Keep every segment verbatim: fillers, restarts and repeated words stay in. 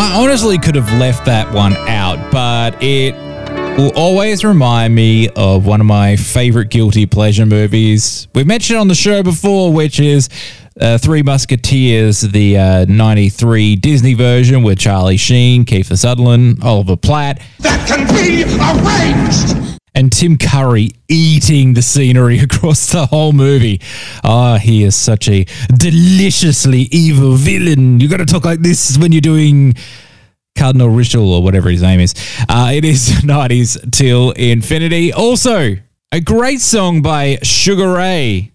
I honestly could have left that one out, but it will always remind me of one of my favorite guilty pleasure movies. We've mentioned on the show before, which is uh, Three Musketeers, the uh, ninety-three Disney version with Charlie Sheen, Kiefer Sutherland, Oliver Platt. That can be arranged! And Tim Curry eating the scenery across the whole movie. Ah, oh, he is such a deliciously evil villain. You got to talk like this when you're doing Cardinal Ritual or whatever his name is. Uh, it is nineties Till Infinity. Also, a great song by Sugar Ray.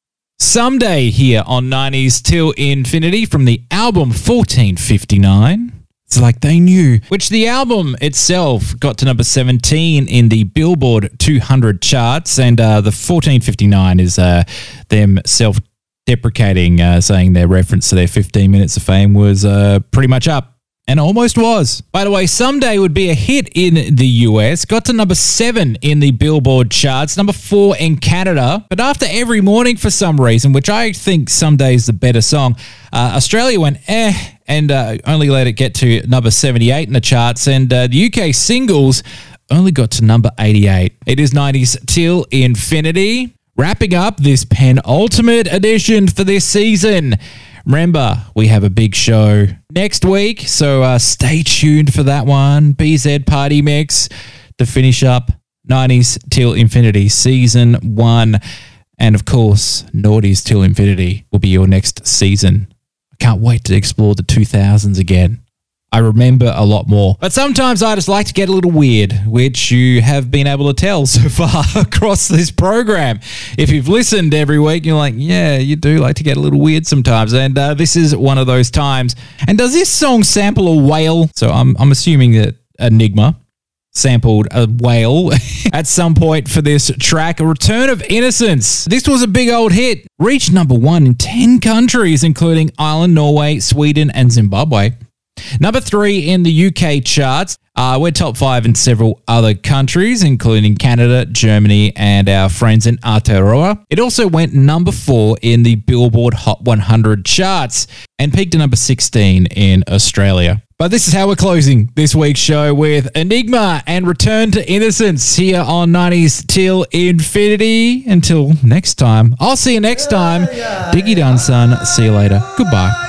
Someday here on nineties Till Infinity from the album fourteen fifty-nine. It's like they knew, which the album itself got to number seventeen in the Billboard two hundred charts, and uh, the fourteen fifty-nine is uh, them self-deprecating, uh, saying their reference to their fifteen minutes of fame was uh, pretty much up. And almost was. By the way, Someday would be a hit in the U S, got to number seven in the Billboard charts, number four in Canada. But after Every Morning, for some reason, which I think Someday is the better song, uh, Australia went eh and uh, only let it get to number seventy-eight in the charts. And uh, the U K singles only got to number eighty-eight. It is nineties Till Infinity. Wrapping up this penultimate edition for this season. Remember, we have a big show next week, so uh, stay tuned for that one. B Z Party Mix to finish up nineties Till Infinity Season one. And of course, Naughties Till Infinity will be your next season. I can't wait to explore the two thousands again. I remember a lot more. But sometimes I just like to get a little weird, which you have been able to tell so far across this program. If you've listened every week, you're like, yeah, you do like to get a little weird sometimes. And uh, this is one of those times. And does this song sample a whale? So I'm, I'm assuming that Enigma sampled a whale at some point for this track. A Return of Innocence. This was a big old hit. Reached number one in ten countries, including Ireland, Norway, Sweden, and Zimbabwe. Number three in the U K charts. Uh, we're top five in several other countries, including Canada, Germany, and our friends in Aotearoa. It also went number four in the Billboard Hot one hundred charts and peaked at number sixteen in Australia. But this is how we're closing this week's show with Enigma and Return to Innocence here on nineties Till Infinity. Until next time, I'll see you next time. Diggy done, son. See you later. Goodbye.